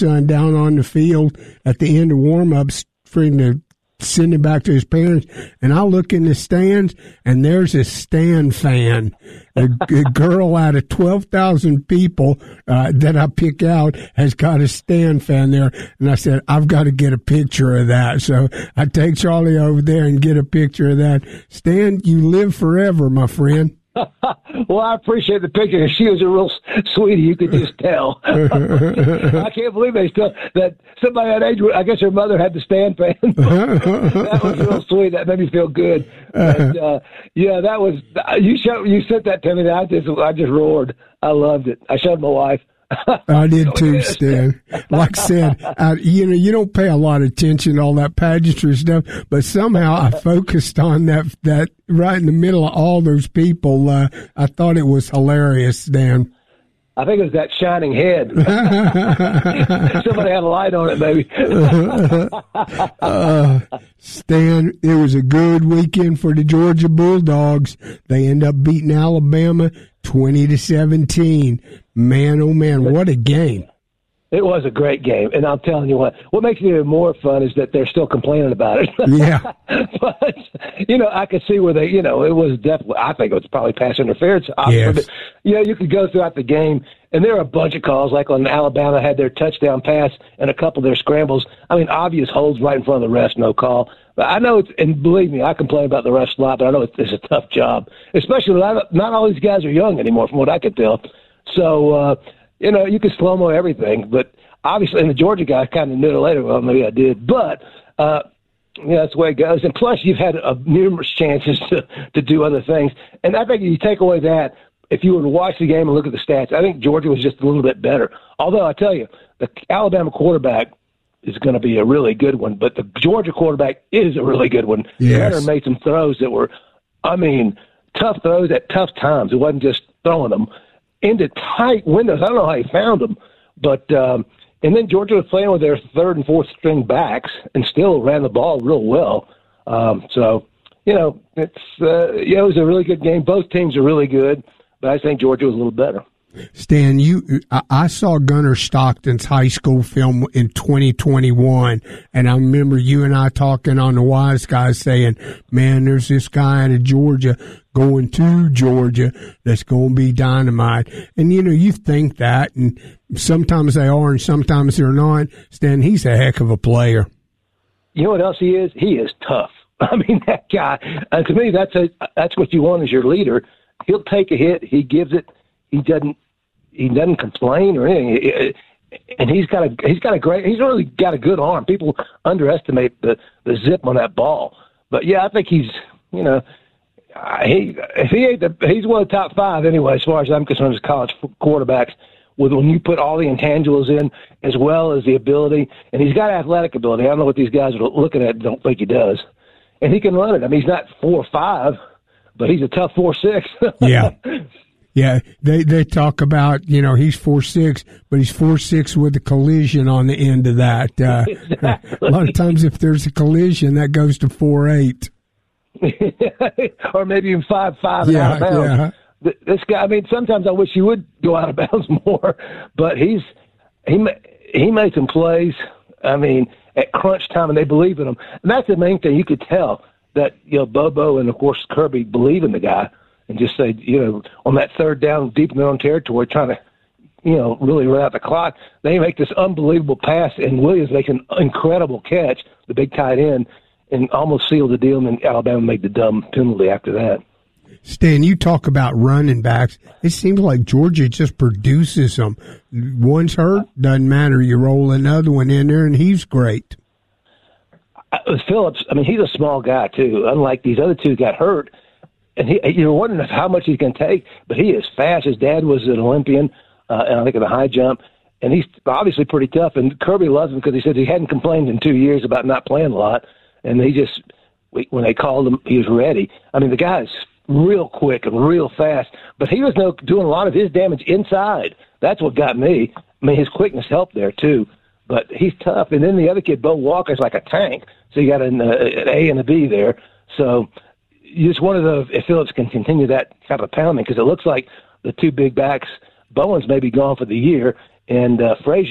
grandson down on the field at the end of warm-ups, trying to send him back to his parents, and I look in the stands, and there's a Stan fan. A girl out of 12,000 people that I pick out has got a Stan fan there. And I said, I've got to get a picture of that. So I take Charlie over there and get a picture of that. Stan, you live forever, my friend. Well, I appreciate the picture. She was a real sweetie. You could just tell. I can't believe that somebody that age. I guess her mother had the Stan fan. That was real sweet. That made me feel good. But, yeah, that was you sent that to me. I just roared. I loved it. I showed my wife. I did too, Stan. Like I said, you don't pay a lot of attention to all that pageantry stuff, but somehow I focused on that right in the middle of all those people. I thought it was hilarious, Stan. I think it was that shining head. Somebody had a light on it, maybe. Stan, it was a good weekend for the Georgia Bulldogs. They end up beating Alabama 20-17. Man, oh man, what a game. It was a great game, and I'm telling you what makes it even more fun is that they're still complaining about it. Yeah. But, I could see where it was definitely, I think it was probably pass interference. Yes. But, you could go throughout the game, and there are a bunch of calls, like when Alabama had their touchdown pass and a couple of their scrambles. I mean, obvious holds right in front of the refs, no call. But I know and believe me, I complain about the refs a lot, but I know it's a tough job, especially not all these guys are young anymore, from what I could tell. So, you could slow-mo everything, but obviously, and the Georgia guy kind of knew it later. Well, maybe I did, but that's the way it goes. And plus, you've had numerous chances to do other things. And I think if you take away that, if you were to watch the game and look at the stats, I think Georgia was just a little bit better. Although I tell you, the Alabama quarterback is going to be a really good one, but the Georgia quarterback is a really good one. Yes. Gunner made some throws that were, tough throws at tough times. It wasn't just throwing them into tight windows. I don't know how he found them, but and then Georgia was playing with their third and fourth string backs and still ran the ball real well. So it was a really good game. Both teams are really good, but I think Georgia was a little better. Stan, I saw Gunnar Stockton's high school film in 2021, and I remember you and I talking on the Wise Guys saying, man, there's this guy out of Georgia going to Georgia that's going to be dynamite. And, you think that, and sometimes they are and sometimes they're not. Stan, he's a heck of a player. You know what else he is? He is tough. I mean, that guy, to me, that's what you want as your leader. He'll take a hit. He gives it. He doesn't complain or anything, and he's really got a good arm. People underestimate the zip on that ball, but yeah, I think he's he's one of the top five anyway, as far as I'm concerned, as college quarterbacks. When you put all the intangibles in, as well as the ability, and he's got athletic ability. I don't know what these guys are looking at. Don't think he does, and he can run it. I mean, he's not 4'5", but he's a tough 4'6". Yeah. Yeah, they talk about, he's 4'6", but he's 4'6" with a collision on the end of that. Exactly. A lot of times if there's a collision, that goes to 4'8". Or maybe even 5'5" and out of bounds. Yeah. This guy, I mean, sometimes I wish he would go out of bounds more, but he made some plays, I mean, at crunch time, and they believe in him. And that's the main thing. You could tell that, Bobo and, of course, Kirby believe in the guy. And just say, on that third down, deep in their own territory, trying to, really run out the clock. They make this unbelievable pass, and Williams makes an incredible catch, the big tight end, and almost sealed the deal. And then Alabama made the dumb penalty after that. Stan, you talk about running backs. It seems like Georgia just produces them. One's hurt, doesn't matter. You roll another one in there, and he's great. Phillips, I mean, he's a small guy, too. Unlike these other two got hurt. And you're wondering how much he can take, but he is fast. His dad was an Olympian, and I think in the high jump, and he's obviously pretty tough. And Kirby loves him because he said he hadn't complained in 2 years about not playing a lot, and when they called him, he was ready. I mean, the guy's real quick and real fast, but he was doing a lot of his damage inside. That's what got me. I mean, his quickness helped there too, but he's tough. And then the other kid, Bo Walker's like a tank, so you got an A and a B there. So. Just one of the if Phillips can continue that type of pounding, because it looks like the two big backs, Bowen's maybe gone for the year, and Frazier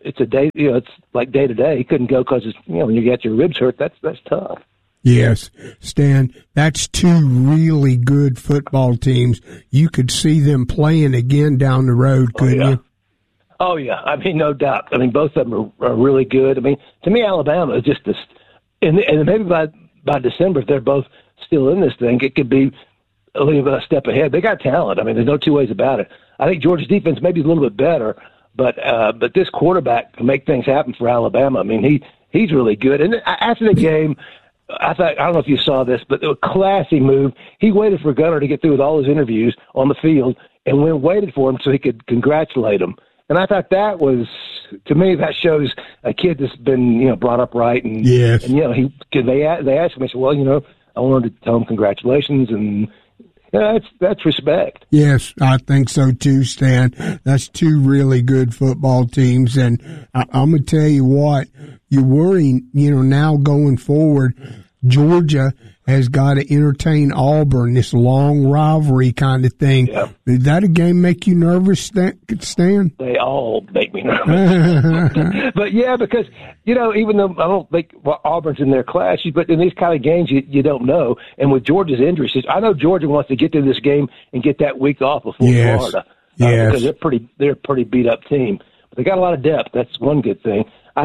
it's a day. It's like day to day. He couldn't go because when you get your ribs hurt, that's tough. Yes, Stan, that's two really good football teams. You could see them playing again down the road, couldn't you? Oh, yeah. I mean, no doubt. I mean, both of them are really good. I mean, to me, Alabama is just this. And maybe by December, if they're both still in this thing, it could be a little bit a step ahead. They got talent. I mean, there's no two ways about it. I think Georgia's defense maybe is a little bit better, but this quarterback can make things happen for Alabama. I mean, he's really good. And after the game, I don't know if you saw this, but a classy move. He waited for Gunnar to get through with all his interviews on the field and waited for him so he could congratulate him. And I thought that was, to me, that shows a kid that's been, brought up right. And, yes. And they asked him, I said, well, I wanted to tell him congratulations, and that's respect. Yes, I think so too, Stan. That's two really good football teams. And I'm going to tell you what, you're worrying, now going forward, Georgia has got to entertain Auburn, this long rivalry kind of thing. Yeah. Did that a game make you nervous, Stan? They all make me nervous. But, yeah, because, even though I don't think Auburn's in their class, but in these kind of games, you don't know. And with Georgia's injuries, I know Georgia wants to get to this game and get that week off before Florida. Yes. Because they're a pretty beat-up team. But they got a lot of depth. That's one good thing. I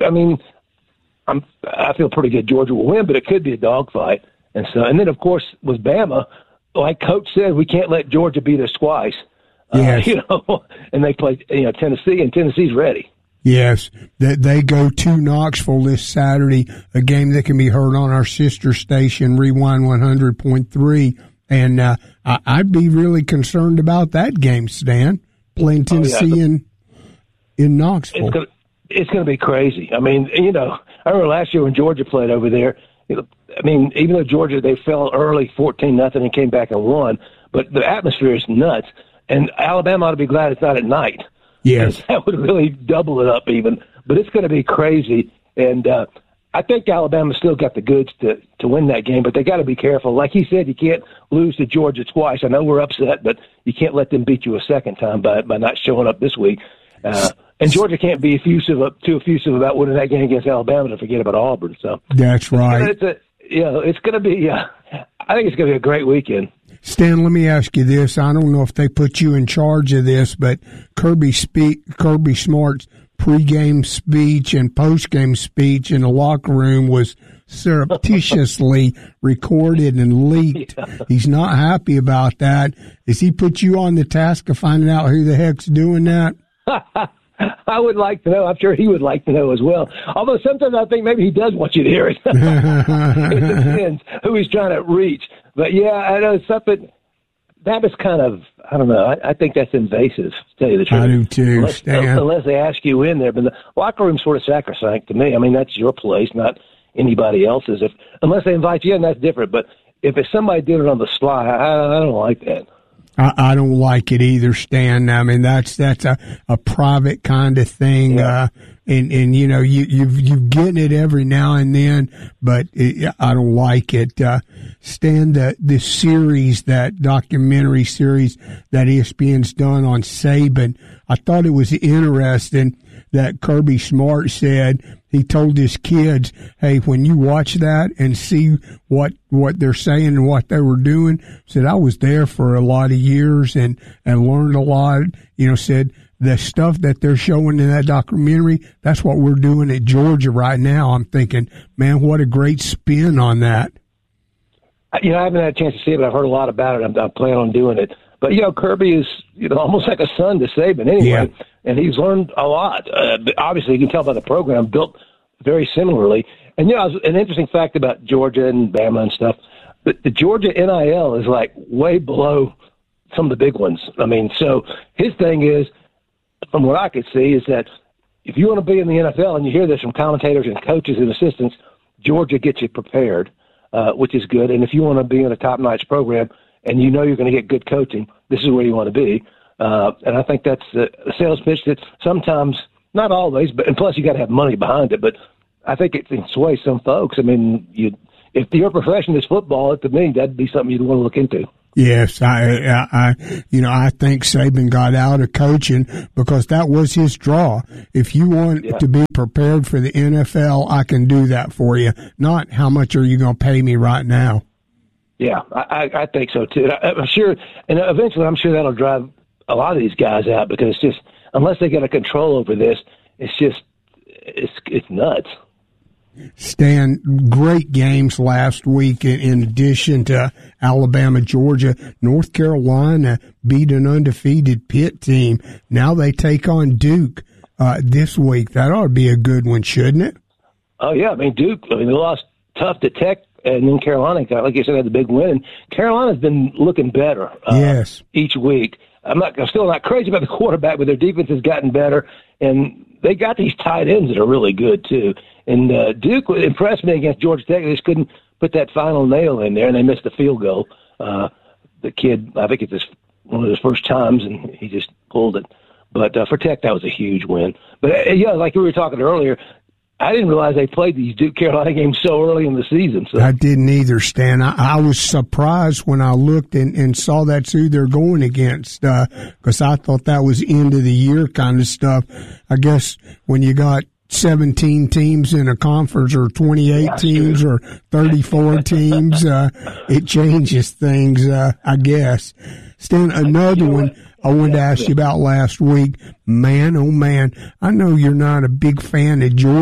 feel pretty good Georgia will win, but it could be a dogfight. And then, of course, with Bama, like Coach said, we can't let Georgia beat us twice. Yes. And they play, Tennessee, and Tennessee's ready. Yes, they go to Knoxville this Saturday, a game that can be heard on our sister station, Rewind 100.3. And I'd be really concerned about that game, Stan, playing Tennessee in Knoxville. It's going to be crazy. I mean, I remember last year when Georgia played over there. Even though Georgia, they fell early 14-0 and came back and won, but the atmosphere is nuts. And Alabama ought to be glad it's not at night. Yes. That would really double it up even. But it's going to be crazy. And I think Alabama's still got the goods to win that game, but they got to be careful. Like he said, you can't lose to Georgia twice. I know we're upset, but you can't let them beat you a second time by not showing up this week. And Georgia can't be too effusive about winning that game against Alabama to forget about Auburn. So that's right. It's going to be. I think it's going to be a great weekend. Stan, let me ask you this. I don't know if they put you in charge of this, but Kirby Smart's pregame speech and postgame speech in the locker room was surreptitiously recorded and leaked. Yeah. He's not happy about that. Has he put you on the task of finding out who the heck's doing that? I would like to know. I'm sure he would like to know as well. Although sometimes I think maybe he does want you to hear it. It depends who he's trying to reach. But, yeah, I know something that was kind of, I don't know, I think that's invasive, to tell you the truth. I do too, Stan. Unless they ask you in there. But the locker room's sort of sacrosanct to me. I mean, that's your place, not anybody else's. Unless they invite you in, that's different. But if it's somebody doing it on the sly, I don't like that. I don't like it either, Stan. I mean, that's a private kind of thing. Yeah. And you getting it every now and then, but I don't like it. Stan, the series, that documentary series that ESPN's done on Saban, I thought it was interesting that Kirby Smart said he told his kids, hey, when you watch that and see what they're saying and what they were doing, said I was there for a lot of years and learned a lot, said the stuff that they're showing in that documentary, that's what we're doing at Georgia right now. I'm thinking, man, what a great spin on that. I haven't had a chance to see it, but I've heard a lot about it. I'm planning on doing it. But, Kirby is, almost like a son to Saban anyway. Yeah. And he's learned a lot. Obviously, you can tell by the program, built very similarly. And, an interesting fact about Georgia and Bama and stuff, the Georgia NIL is, like, way below some of the big ones. I mean, so his thing is, from what I could see, is that if you want to be in the NFL, and you hear this from commentators and coaches and assistants, Georgia gets you prepared, which is good. And if you want to be in a top-notch program and you're going to get good coaching, this is where you want to be. And I think that's a sales pitch that sometimes, not always, and plus you got to have money behind it, but I think it can sway some folks. I mean, if your profession is football, to me, that'd be something you'd want to look into. Yes, I think Saban got out of coaching because that was his draw. If you want to be prepared for the NFL, I can do that for you. Not how much are you going to pay me right now. Yeah, I think so too. I'm sure, and eventually I'm sure that'll drive a lot of these guys out because it's just, unless they get a control over this, it's nuts. Stan, great games last week. In addition to Alabama, Georgia, North Carolina beat an undefeated Pitt team. Now they take on Duke this week. That ought to be a good one, shouldn't it? Oh, yeah. Duke, they lost tough to Tech, and then Carolina, like you said, had the big win. And Carolina's been looking better yes. each week. I'm still not crazy about the quarterback, but their defense has gotten better, and they got these tight ends that are really good, too. And Duke impressed me against Georgia Tech. They just couldn't put that final nail in there, and they missed the field goal. The kid, I think it's one of his first times, and he just pulled it. But for Tech, that was a huge win. But, like we were talking earlier, I didn't realize they played these Duke-Carolina games so early in the season. So. I didn't either, Stan. I was surprised when I looked and saw that's who they're going against because I thought that was end of the year kind of stuff. I guess when you got 17 teams in a conference or 28 teams or 34 teams, it changes things, I guess. Stan, another one I wanted to ask you about last week. Man, oh man, I know you're not a big fan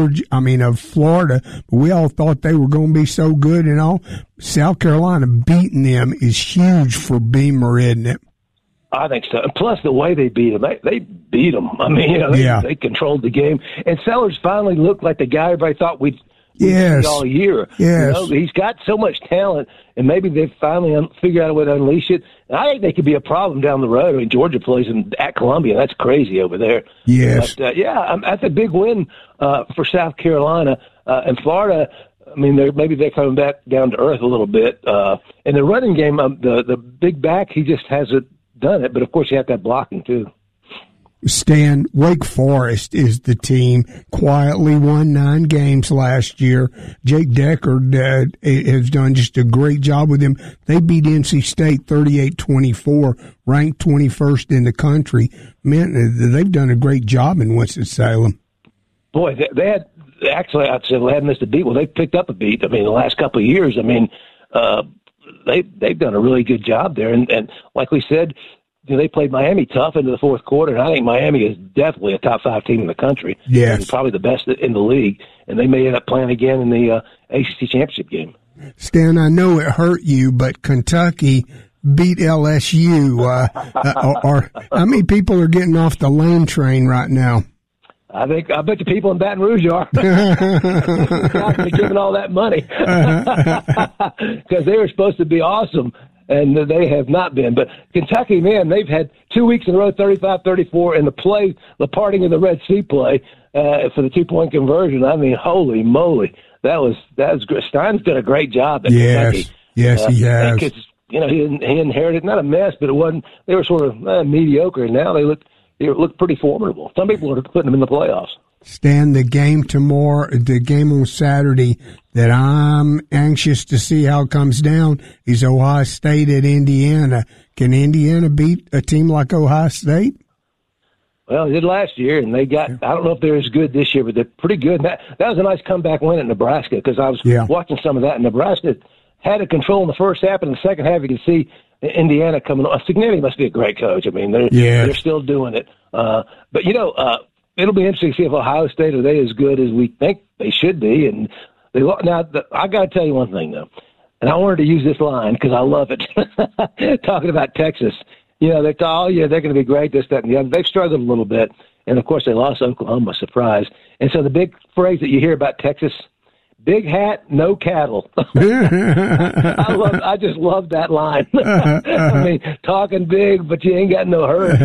of Florida, but we all thought they were going to be so good and all. South Carolina beating them is huge for Beamer, isn't it? I think so. Plus, the way they beat them, they beat them. They controlled the game. And Sellers finally looked like the guy everybody thought we'd see all year. Yes. He's got so much talent, and maybe they've finally figured out a way to unleash it. And I think they could be a problem down the road. Georgia plays at Columbia. That's crazy over there. Yes. But, that's a big win for South Carolina. And Florida, maybe they're coming back down to earth a little bit. In the running game, the big back, he just hasn't done it. But, of course, you have to have blocking, too. Stan, Wake Forest is the team. Quietly won 9 games last year. Jake Decker has done just a great job with them. They beat NC State 38-24, ranked 21st in the country. Man, they've done a great job in Winston-Salem. Boy, they had actually, I'd say they hadn't missed a beat. Well, they picked up a beat. The last couple of years, they've done a really good job there. And like we said, they played Miami tough into the fourth quarter, and I think Miami is definitely a top 5 team in the country. Yes. And probably the best in the league. And they may end up playing again in the ACC championship game. Stan, I know it hurt you, but Kentucky beat LSU. How many people are getting off the Lane train right now? I bet the people in Baton Rouge are. They're giving all that money because they were supposed to be awesome. And they have not been. But Kentucky, man, they've had 2 weeks in a row, 35-34, and the parting of the Red Sea play for the 2-point conversion. Holy moly. That was good. Stein's done a great job at Kentucky. Yes, he has. Because, he inherited, not a mess, but it wasn't, they were sort of mediocre, and now they look pretty formidable. Some people are putting them in the playoffs. Stan, the game on Saturday that I'm anxious to see how it comes down is Ohio State at Indiana. Can Indiana beat a team like Ohio State? Well, they did last year, and I don't know if they're as good this year, but they're pretty good. That was a nice comeback win at Nebraska because I was watching some of that, and Nebraska had a control in the first half, and in the second half you could see Indiana coming on. Signetti must be a great coach. They're still doing it. But, it'll be interesting to see if Ohio State, are they as good as we think they should be. And I got to tell you one thing, though, and I wanted to use this line because I love it. Talking about Texas, they thought, they're going to be great, this, that, and the other. They've struggled a little bit, and, of course, they lost Oklahoma, surprise. And so the big phrase that you hear about Texas, big hat, no cattle. I just love that line. Talking big, but you ain't got no herd.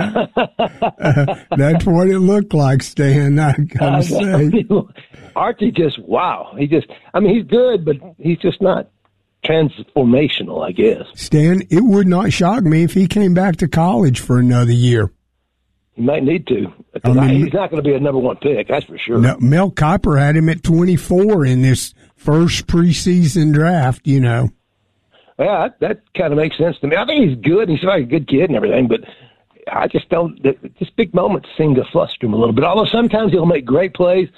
That's what it looked like, Stan, I gotta say. Archie wow. He's good, but he's just not transformational, I guess. Stan, it would not shock me if he came back to college for another year. He might need to. He's not going to be a number 1 pick, that's for sure. No, Mel Kiper had him at 24 in this first preseason draft, Yeah, that kind of makes sense to me. I think he's good. He's like a good kid and everything, but I just don't. Just big moments seem to fluster him a little bit. Although sometimes he'll make great plays,